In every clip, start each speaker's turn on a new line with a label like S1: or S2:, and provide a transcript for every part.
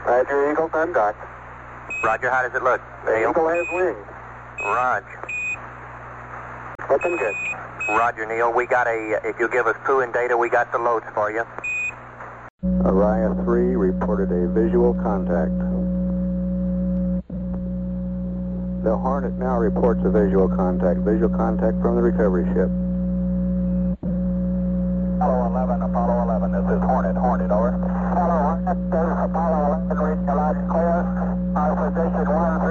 S1: Roger, Eagle, contact.
S2: Roger, how does it look?
S1: The Eagle has wings.
S2: Roger.
S1: Looking good.
S2: Roger, Neil. We got if you give us Pooh and data, we got the loads for you.
S3: Araya 3 reported a visual contact. The Hornet now reports a visual contact from the recovery ship.
S1: Apollo 11, this is Hornet, over. Apollo Hornet, this is Apollo 11, reading you loud and clear. Our position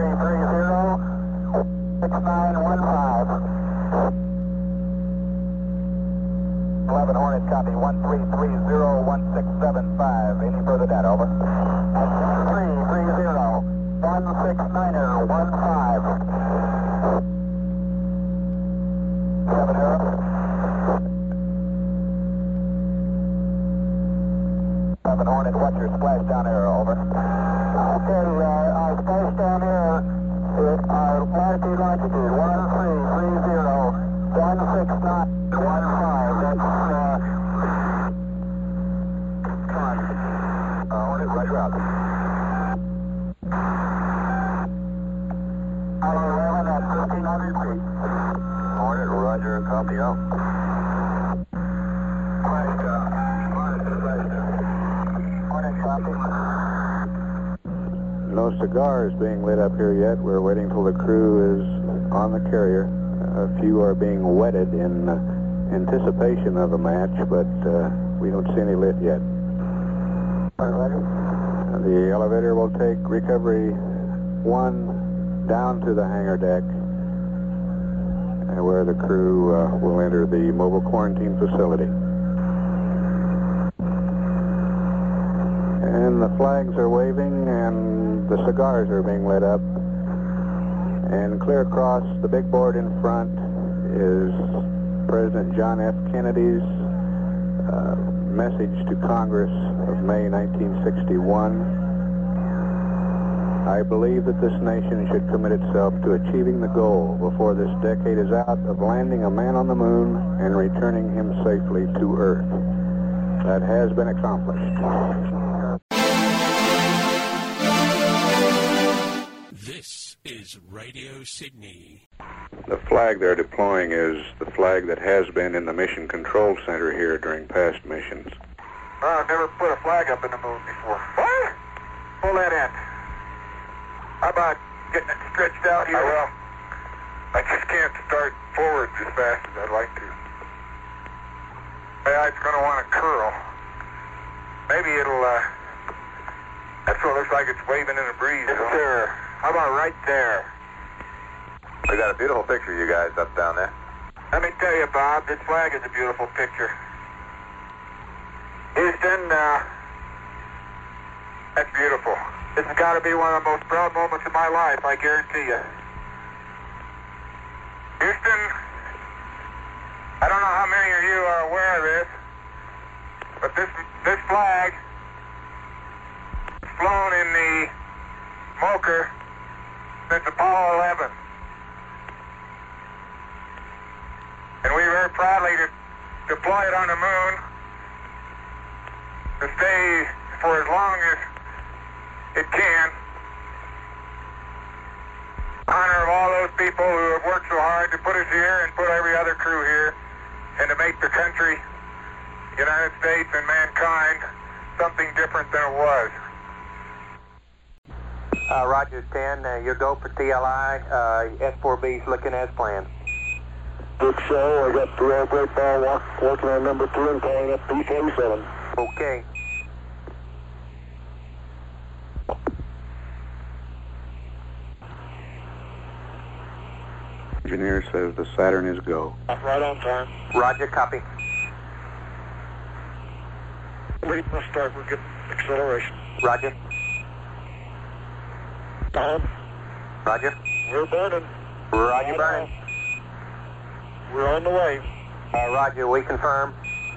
S1: 1330, 6915. 11 Hornet, copy, 1330-1675. Any further data, over? 1330-169er-15. 7 Arrow. 11 Hornet, what's your splashdown error, over? Okay, our splashdown error is our latitude, longitude, 1330-16915. That's, Hornet, roger out. Apollo 11 at 1,500 feet. Hornet, roger, copy out.
S3: No cigars being lit up here yet. We're waiting till the crew is on the carrier. A few are being wetted in anticipation of a match, but we don't see any lit yet. The elevator will take Recovery 1 down to the hangar deck, where the crew will enter the mobile quarantine facility. And the flags are waving and the cigars are being lit up. And clear across the big board in front is President John F. Kennedy's message to Congress of May 1961. I believe that this nation should commit itself to achieving the goal before this decade is out of landing a man on the moon and returning him safely to Earth. That has been accomplished.
S4: This is Radio Sydney.
S3: The flag they're deploying is the flag that has been in the Mission Control Center here during past missions.
S1: I've never put a flag up in the moon before. What? Pull that in. How about getting it stretched out here?
S5: I will. I just can't start forwards as fast as I'd like to. Yeah, it's going to want to curl. Maybe it'll, that's what it looks like it's waving in the breeze.
S1: Yes, sir. How about right there?
S2: We got a beautiful picture, you guys, up down there.
S1: Let me tell you, Bob, this flag is a beautiful picture. Houston,
S5: That's beautiful.
S1: this has got to be one of the most proud moments of my life, I guarantee you.
S5: Houston, I don't know how many of you are aware of this, but this flag is flown in the smoker since Apollo 11. And we very proudly deploy it on the moon to stay for as long as it can. Honor of all those people who have worked so hard to put us here and put every other crew here and to make the country, the United States and mankind, something different than it was.
S2: Roger 10, your go for TLI. S4B's looking as planned.
S1: Good show. I got the rail brake ball working on number 2 and calling up B-47.
S2: Okay.
S3: Engineer says the Saturn is go.
S1: Right on time.
S2: Roger, copy.
S1: Ready for start. We're getting acceleration.
S2: Roger.
S1: Tom,
S2: Roger.
S1: we're burning.
S2: Roger, burning.
S1: We're on the way.
S2: Roger, we confirm.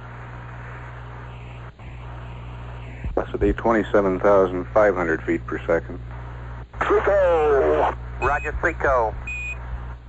S3: Velocity 27,500 feet per second.
S1: Trico.
S2: Roger, Frico.